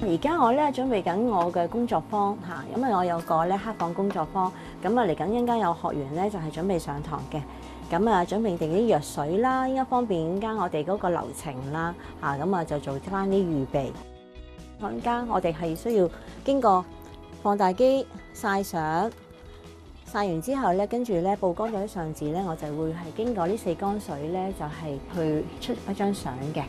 而家我咧準備緊我嘅工作坊嚇，因為我有個咧黑房工作坊，咁啊嚟緊陣間有學員咧就係準備上堂嘅，咁啊準備定啲藥水啦，應該方便陣間我哋嗰個流程啦嚇，咁啊就做翻啲預備。陣間我哋係需要經過放大機曬相，曬完之後咧，跟住咧曝光咗啲相紙咧，我就會係經過呢4缸水咧，就係去出一張相嘅。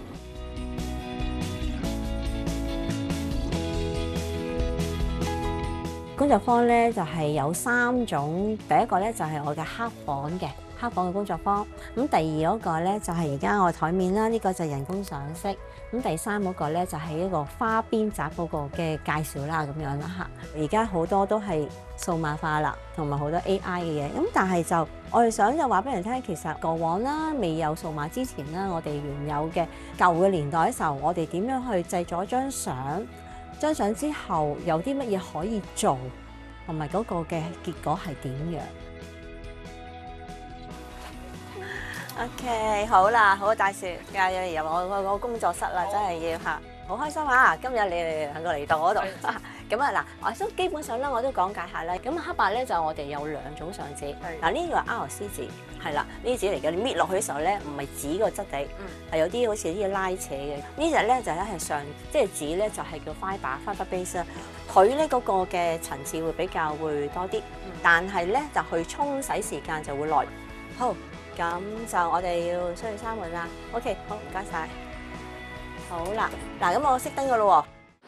工作坊咧就係有3種，第一個咧就係我嘅黑房嘅工作坊。咁第二嗰個咧就係而家我台面啦，呢個就係人工上色。咁第3嗰個咧就係一個花邊紮嗰個嘅介紹啦，咁樣啦嚇。而家好多都係數碼化啦，同埋好多 AI 嘅嘢。咁但係就我哋想就話俾人聽，其實過往啦，未有數碼之前啦，我哋原有嘅舊嘅年代嘅時候，我哋點樣去製作一張相？張相之後有啲乜嘢可以做，同埋嗰個嘅結果係點樣 ？OK， 好啦，好大樹，又入我個工作室啦，真係要嚇，好開心啊！今日你能夠嚟到我度，咁啊嗱，我都基本上咧我都講解下咧。咁黑白咧就我哋有2種相紙，嗱呢個係 RC 紙，係啦，呢啲紙嚟嘅，你搣落去嘅時候咧，唔係紙個質地，係有啲好似啲拉扯嘅。呢隻咧就係上，即係紙咧就係叫 fiber base 啦。佢咧嗰個嘅層次會比較會多啲，但係咧就去沖洗時間就會耐。好，咁就我哋要需要3個啦。OK， 好，唔該晒。好啦，嗱咁我熄燈噶咯喎。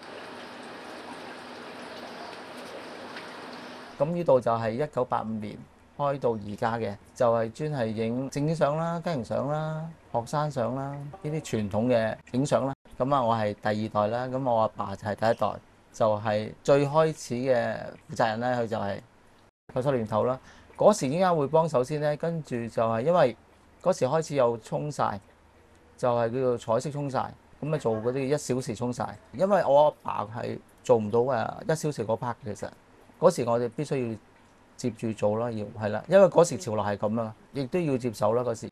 咁呢度就係1985年開到而家嘅，就係專係影證件相啦、家庭相啦、學生相啦，呢啲傳統嘅影相啦。咁啊，我係第2代啦，咁我阿爸就係第1代，就係最開始嘅負責人咧，佢就係9七年頭啦。嗰時點解會幫手先咧？跟住就係因為嗰時開始有沖曬，就係叫做彩色沖曬，咁啊做嗰啲1小時沖曬。因為我阿爸係做唔到1小時嗰 part， 其實嗰時我哋必須要接住做啦，要係啦，因為嗰時潮流係咁啊，亦都要接手啦嗰時。